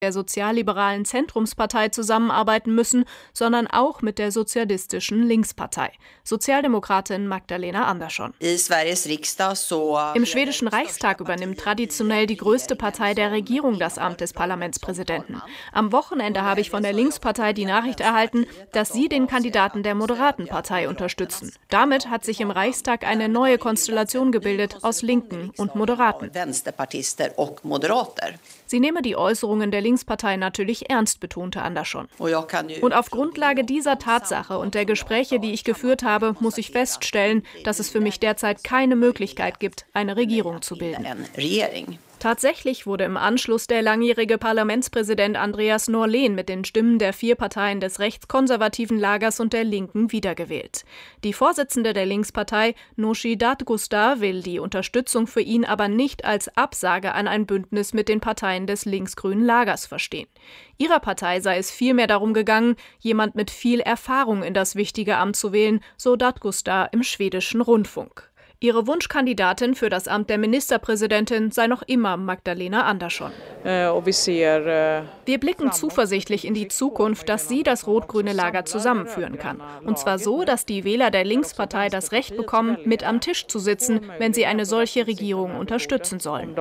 der sozialliberalen Zentrumspartei zusammenarbeiten müssen, sondern auch mit der sozialistischen Linkspartei. Sozialdemokratin Magdalena Andersson. Im schwedischen Reichstag übernimmt traditionell die größte Partei der Regierung das Amt des Parlamentspräsidenten. Am Wochenende habe ich von der Linkspartei die Nachricht erhalten, dass sie den Kandidaten der Moderatenpartei unterstützen. Damit hat sich im Reichstag eine neue Konstellation gebildet aus Linken und Moderaten. Sie nehme die Äußerungen der Linkspartei natürlich ernst, betonte Andersson. Und auf Grundlage dieser Tatsache und der Gespräche, die ich geführt habe, muss ich feststellen, dass es für mich derzeit keine Möglichkeit gibt, eine Regierung zu bilden. Tatsächlich wurde im Anschluss der langjährige Parlamentspräsident Andreas Norlén mit den Stimmen der 4 Parteien des rechtskonservativen Lagers und der Linken wiedergewählt. Die Vorsitzende der Linkspartei, Nooshi Dadgostar, will die Unterstützung für ihn aber nicht als Absage an ein Bündnis mit den Parteien des linksgrünen Lagers verstehen. Ihrer Partei sei es vielmehr darum gegangen, jemand mit viel Erfahrung in das wichtige Amt zu wählen, so Dadgostar im schwedischen Rundfunk. Ihre Wunschkandidatin für das Amt der Ministerpräsidentin sei noch immer Magdalena Andersson. Wir blicken zuversichtlich in die Zukunft, dass sie das rot-grüne Lager zusammenführen kann. Und zwar so, dass die Wähler der Linkspartei das Recht bekommen, mit am Tisch zu sitzen, wenn sie eine solche Regierung unterstützen sollen.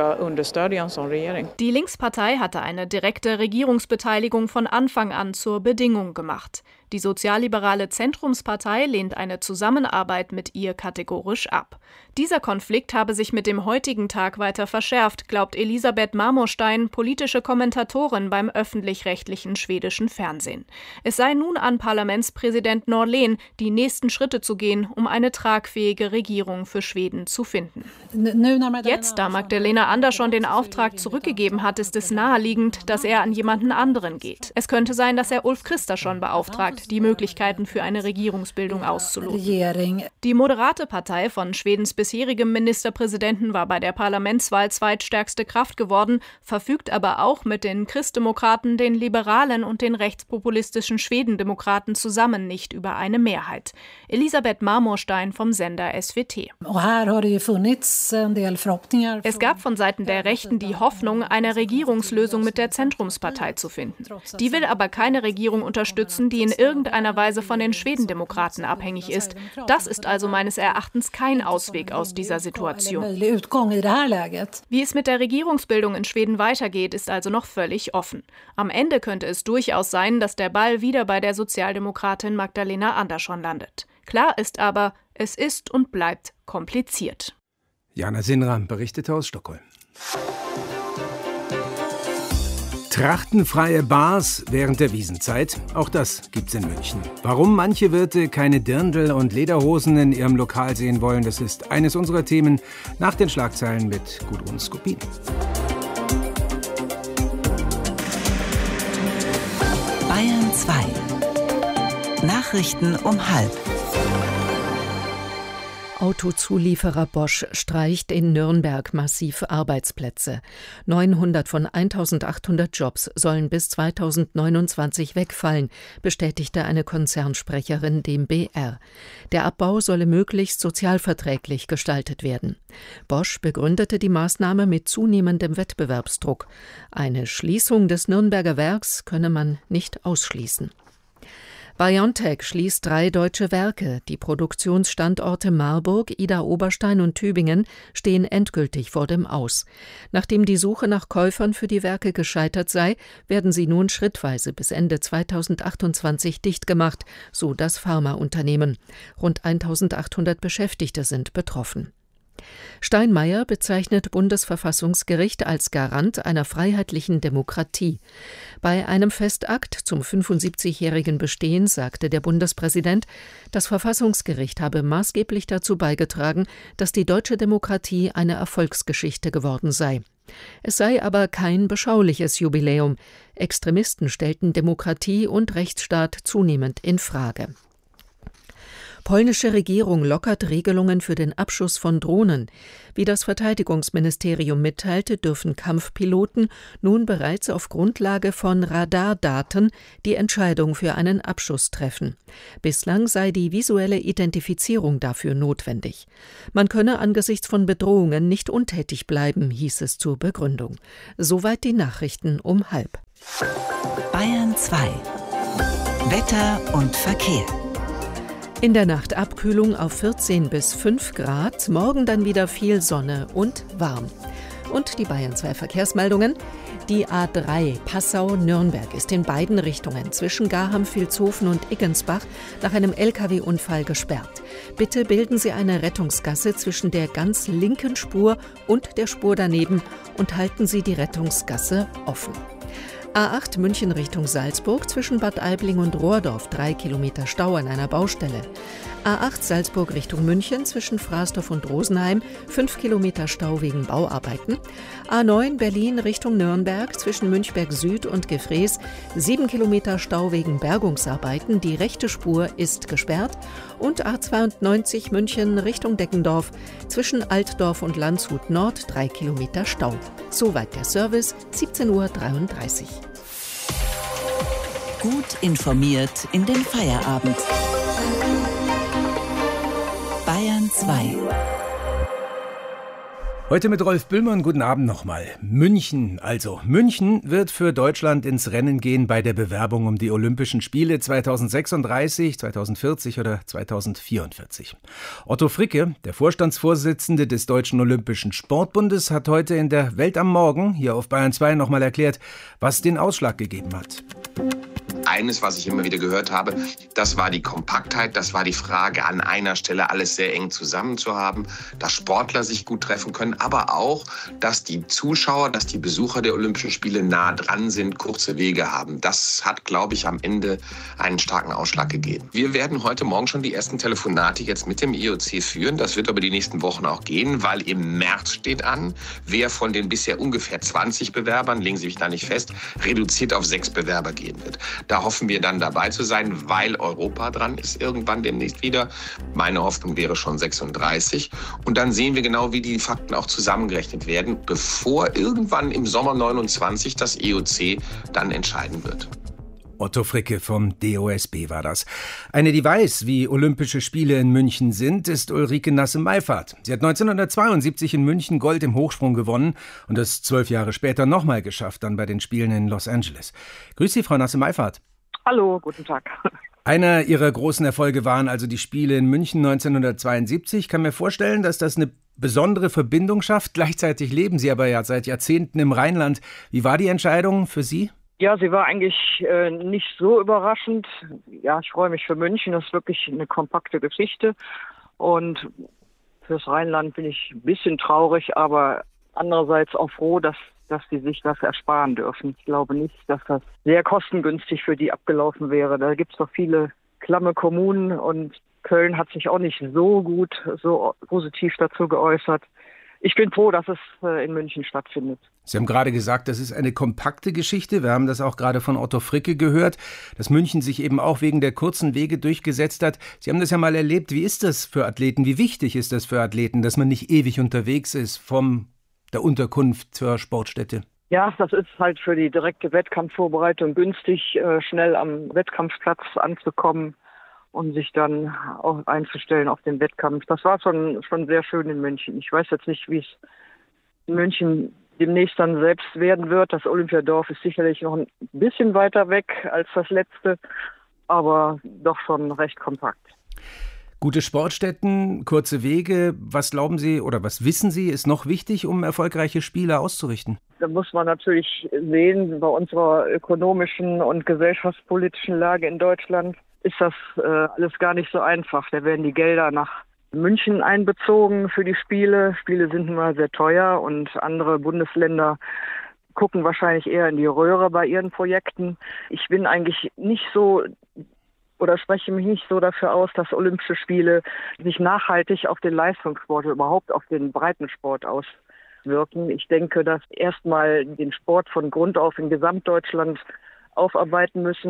Die Linkspartei hatte eine direkte Regierungsbeteiligung von Anfang an zur Bedingung gemacht. Die sozialliberale Zentrumspartei lehnt eine Zusammenarbeit mit ihr kategorisch ab. Dieser Konflikt habe sich mit dem heutigen Tag weiter verschärft, glaubt Elisabeth Marmorstein, politische Kommentatorin beim öffentlich-rechtlichen schwedischen Fernsehen. Es sei nun an Parlamentspräsident Norlén, die nächsten Schritte zu gehen, um eine tragfähige Regierung für Schweden zu finden. Jetzt, da Magdalena Andersson den Auftrag zurückgegeben hat, ist es naheliegend, dass er an jemanden anderen geht. Es könnte sein, dass er Ulf Kristersson beauftragt, die Möglichkeiten für eine Regierungsbildung auszuloten. Die Moderate Partei von Schwedens bisherigem Ministerpräsidenten war bei der Parlamentswahl zweitstärkste Kraft geworden, verfügt aber auch mit den Christdemokraten, den Liberalen und den rechtspopulistischen Schwedendemokraten zusammen nicht über eine Mehrheit. Elisabeth Marmorstein vom Sender SWT. Es gab von Seiten der Rechten die Hoffnung, eine Regierungslösung mit der Zentrumspartei zu finden. Die will aber keine Regierung unterstützen, die in irgendeiner Weise von den Schwedendemokraten abhängig ist. Das ist also meines Erachtens kein Ausweg aus dieser Situation. Wie es mit der Regierungsbildung in Schweden weitergeht, ist also noch völlig offen. Am Ende könnte es durchaus sein, dass der Ball wieder bei der Sozialdemokratin Magdalena Andersson landet. Klar ist aber, es ist und bleibt kompliziert. Jana Sinra berichtete aus Stockholm. Trachtenfreie Bars während der Wiesnzeit, auch das gibt's in München. Warum manche Wirte keine Dirndl und Lederhosen in ihrem Lokal sehen wollen, das ist eines unserer Themen nach den Schlagzeilen mit Gudrun Skopin. Bayern 2. Nachrichten um 12:30. Autozulieferer Bosch streicht in Nürnberg massiv Arbeitsplätze. 900 von 1800 Jobs sollen bis 2029 wegfallen, bestätigte eine Konzernsprecherin dem BR. Der Abbau solle möglichst sozialverträglich gestaltet werden. Bosch begründete die Maßnahme mit zunehmendem Wettbewerbsdruck. Eine Schließung des Nürnberger Werks könne man nicht ausschließen. BioNTech schließt 3 deutsche Werke. Die Produktionsstandorte Marburg, Idar-Oberstein und Tübingen stehen endgültig vor dem Aus. Nachdem die Suche nach Käufern für die Werke gescheitert sei, werden sie nun schrittweise bis Ende 2028 dicht gemacht, so das Pharmaunternehmen. Rund 1800 Beschäftigte sind betroffen. Steinmeier bezeichnet Bundesverfassungsgericht als Garant einer freiheitlichen Demokratie. Bei einem Festakt zum 75-jährigen Bestehen sagte der Bundespräsident, das Verfassungsgericht habe maßgeblich dazu beigetragen, dass die deutsche Demokratie eine Erfolgsgeschichte geworden sei. Es sei aber kein beschauliches Jubiläum. Extremisten stellten Demokratie und Rechtsstaat zunehmend in Frage. Polnische Regierung lockert Regelungen für den Abschuss von Drohnen. Wie das Verteidigungsministerium mitteilte, dürfen Kampfpiloten nun bereits auf Grundlage von Radardaten die Entscheidung für einen Abschuss treffen. Bislang sei die visuelle Identifizierung dafür notwendig. Man könne angesichts von Bedrohungen nicht untätig bleiben, hieß es zur Begründung. Soweit die Nachrichten um 12:30. Bayern 2. Wetter und Verkehr. In der Nacht Abkühlung auf 14 bis 5 Grad, morgen dann wieder viel Sonne und warm. Und die Bayern 2 Verkehrsmeldungen. Die A3 Passau-Nürnberg ist in beiden Richtungen zwischen Garham-Vilshofen und Iggensbach nach einem Lkw-Unfall gesperrt. Bitte bilden Sie eine Rettungsgasse zwischen der ganz linken Spur und der Spur daneben und halten Sie die Rettungsgasse offen. A8 München Richtung Salzburg zwischen Bad Aibling und Rohrdorf 3 Kilometer Stau an einer Baustelle. A8 Salzburg Richtung München zwischen Frasdorf und Rosenheim 5 Kilometer Stau wegen Bauarbeiten. A9 Berlin Richtung Nürnberg zwischen Münchberg Süd und Gefrees 7 Kilometer Stau wegen Bergungsarbeiten. Die rechte Spur ist gesperrt. Und A92 München Richtung Deckendorf zwischen Altdorf und Landshut Nord 3 Kilometer Stau. Soweit der Service, 17:33 Uhr. Gut informiert in den Feierabend. Bayern 2. Heute mit Rolf Bühlmann, guten Abend nochmal. München wird für Deutschland ins Rennen gehen bei der Bewerbung um die Olympischen Spiele 2036, 2040 oder 2044. Otto Fricke, der Vorstandsvorsitzende des Deutschen Olympischen Sportbundes, hat heute in der Welt am Morgen hier auf Bayern 2 nochmal erklärt, was den Ausschlag gegeben hat. Eines, was ich immer wieder gehört habe, das war die Kompaktheit, das war die Frage, an einer Stelle alles sehr eng zusammen zu haben, dass Sportler sich gut treffen können, aber auch, dass die Zuschauer, dass die Besucher der Olympischen Spiele nah dran sind, kurze Wege haben. Das hat, glaube ich, am Ende einen starken Ausschlag gegeben. Wir werden heute Morgen schon die ersten Telefonate jetzt mit dem IOC führen. Das wird aber die nächsten Wochen auch gehen, weil im März steht an, wer von den bisher ungefähr 20 Bewerbern, legen Sie mich da nicht fest, reduziert auf 6 Bewerber gehen wird. Da hoffen wir dann dabei zu sein, weil Europa dran ist irgendwann demnächst wieder. Meine Hoffnung wäre schon 36. Und dann sehen wir genau, wie die Fakten auch zusammengerechnet werden, bevor irgendwann im Sommer 29 das IOC dann entscheiden wird. Otto Fricke vom DOSB war das. Eine, die weiß, wie Olympische Spiele in München sind, ist Ulrike Nasse-Meifert. Sie hat 1972 in München Gold im Hochsprung gewonnen und es 12 Jahre später nochmal geschafft, dann bei den Spielen in Los Angeles. Grüß Sie, Frau Nasse-Meifert. Hallo, guten Tag. Einer Ihrer großen Erfolge waren also die Spiele in München 1972. Ich kann mir vorstellen, dass das eine besondere Verbindung schafft. Gleichzeitig leben Sie aber ja seit Jahrzehnten im Rheinland. Wie war die Entscheidung für Sie? Ja, sie war eigentlich nicht so überraschend. Ja, ich freue mich für München. Das ist wirklich eine kompakte Geschichte. Und fürs Rheinland bin ich ein bisschen traurig, aber andererseits auch froh, dass die sich das ersparen dürfen. Ich glaube nicht, dass das sehr kostengünstig für die abgelaufen wäre. Da gibt es doch viele klamme Kommunen und Köln hat sich auch nicht so positiv dazu geäußert. Ich bin froh, dass es in München stattfindet. Sie haben gerade gesagt, das ist eine kompakte Geschichte. Wir haben das auch gerade von Otto Fricke gehört, dass München sich eben auch wegen der kurzen Wege durchgesetzt hat. Sie haben das ja mal erlebt. Wie ist das für Athleten? Wie wichtig ist das für Athleten, dass man nicht ewig unterwegs ist vom der Unterkunft zur Sportstätte? Ja, das ist halt für die direkte Wettkampfvorbereitung günstig, schnell am Wettkampfplatz anzukommen und sich dann auch einzustellen auf den Wettkampf. Das war schon sehr schön in München. Ich weiß jetzt nicht, wie es in München demnächst dann selbst werden wird. Das Olympiadorf ist sicherlich noch ein bisschen weiter weg als das letzte, aber doch schon recht kompakt. Gute Sportstätten, kurze Wege. Was glauben Sie oder was wissen Sie, ist noch wichtig, um erfolgreiche Spiele auszurichten? Da muss man natürlich sehen, bei unserer ökonomischen und gesellschaftspolitischen Lage in Deutschland ist das alles gar nicht so einfach. Da werden die Gelder nach München einbezogen für die Spiele. Spiele sind nun mal sehr teuer und andere Bundesländer gucken wahrscheinlich eher in die Röhre bei ihren Projekten. Ich bin eigentlich nicht so oder spreche mich nicht so dafür aus, dass Olympische Spiele sich nachhaltig auf den Leistungssport oder überhaupt auf den Breitensport auswirken. Ich denke, dass erstmal den Sport von Grund auf in Gesamtdeutschland aufarbeiten müssen.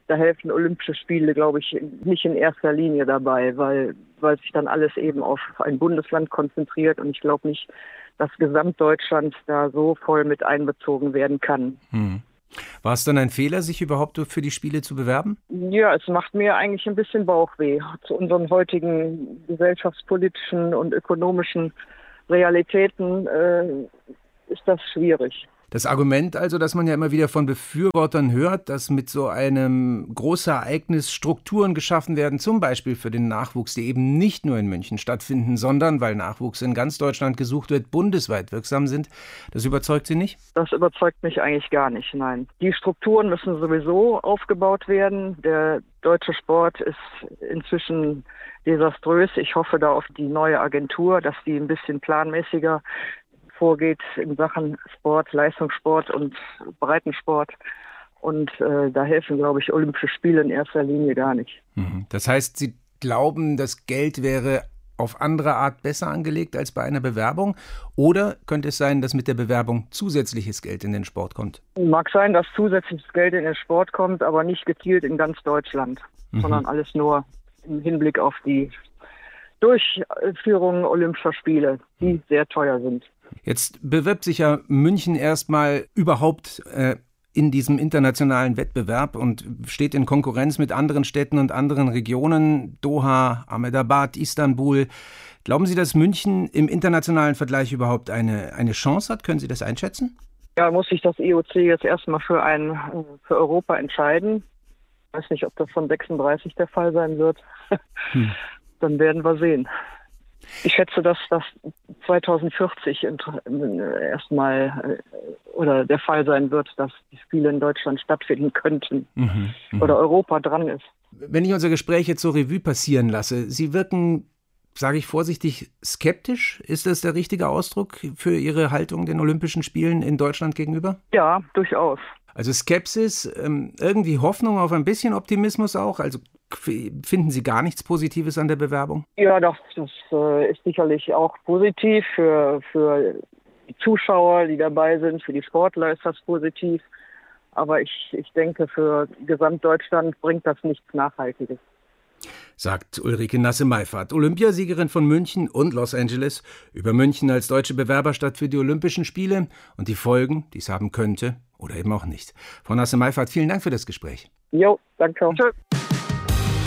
da helfen Olympische Spiele, glaube ich, nicht in erster Linie dabei, weil sich dann alles eben auf ein Bundesland konzentriert und ich glaube nicht, dass Gesamtdeutschland da so voll mit einbezogen werden kann. War es dann ein Fehler, sich überhaupt für die Spiele zu bewerben? Ja, es macht mir eigentlich ein bisschen Bauchweh. Zu unseren heutigen gesellschaftspolitischen und ökonomischen Realitäten ist das schwierig. Das Argument also, dass man ja immer wieder von Befürwortern hört, dass mit so einem Großereignis Strukturen geschaffen werden, zum Beispiel für den Nachwuchs, die eben nicht nur in München stattfinden, sondern, weil Nachwuchs in ganz Deutschland gesucht wird, bundesweit wirksam sind. Das überzeugt Sie nicht? Das überzeugt mich eigentlich gar nicht, nein. Die Strukturen müssen sowieso aufgebaut werden. Der deutsche Sport ist inzwischen desaströs. Ich hoffe da auf die neue Agentur, dass die ein bisschen planmäßiger vorgeht in Sachen Sport, Leistungssport und Breitensport. Und da helfen, glaube ich, Olympische Spiele in erster Linie gar nicht. Das heißt, Sie glauben, das Geld wäre auf andere Art besser angelegt als bei einer Bewerbung? Oder könnte es sein, dass mit der Bewerbung zusätzliches Geld in den Sport kommt? Mag sein, dass zusätzliches Geld in den Sport kommt, aber nicht gezielt in ganz Deutschland, sondern alles nur im Hinblick auf die Durchführung Olympischer Spiele, die sehr teuer sind. Jetzt bewirbt sich ja München erstmal überhaupt in diesem internationalen Wettbewerb und steht in Konkurrenz mit anderen Städten und anderen Regionen, Doha, Ahmedabad, Istanbul. Glauben Sie, dass München im internationalen Vergleich überhaupt eine Chance hat? Können Sie das einschätzen? Ja, muss sich das IOC jetzt erstmal für Europa entscheiden. Ich weiß nicht, ob das von 36 der Fall sein wird. Dann werden wir sehen. Ich schätze, dass das 2040 erstmal oder der Fall sein wird, dass die Spiele in Deutschland stattfinden könnten oder Europa dran ist. Wenn ich unser Gespräch jetzt so Revue passieren lasse, Sie wirken, sage ich vorsichtig, skeptisch. Ist das der richtige Ausdruck für Ihre Haltung den Olympischen Spielen in Deutschland gegenüber? Ja, durchaus. Also Skepsis, irgendwie Hoffnung auf ein bisschen Optimismus auch? Also finden Sie gar nichts Positives an der Bewerbung? Ja, das ist sicherlich auch positiv für die Zuschauer, die dabei sind, für die Sportler ist das positiv. Aber ich denke, für Gesamtdeutschland bringt das nichts Nachhaltiges. Sagt Ulrike Nasse-Meiffert, Olympiasiegerin von München und Los Angeles, über München als deutsche Bewerberstadt für die Olympischen Spiele und die Folgen, die es haben könnte oder eben auch nicht. Frau Nasse-Meiffert, vielen Dank für das Gespräch. Jo, danke. Tschö.